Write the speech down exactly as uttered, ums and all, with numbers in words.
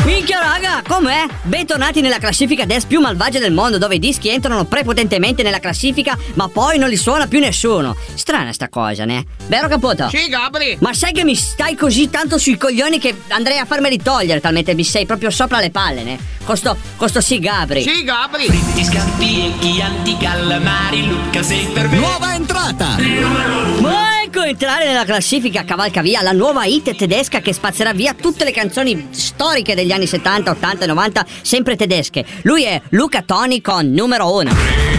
Minchia raga, com'è? Bentornati nella classifica dance più malvagia del mondo, dove i dischi entrano prepotentemente nella classifica ma poi non li suona più nessuno. Strana sta cosa, ne? Vero Caputo? Sì, Gabri. Ma sai che mi stai così tanto sui coglioni che andrei a farmeli togliere, talmente mi sei proprio sopra le palle, ne? Costo, costo sì Gabri. Sì, Gabri. Fritti, scampi e chianti, calamari, Luca sei per me. Nuova entrata. Ma ecco entrare nella classifica cavalca via la nuova hit tedesca che spazzerà via tutte le canzoni storiche degli anni settanta, ottanta e novanta, sempre tedesche. Lui è Luca Toni con numero uno.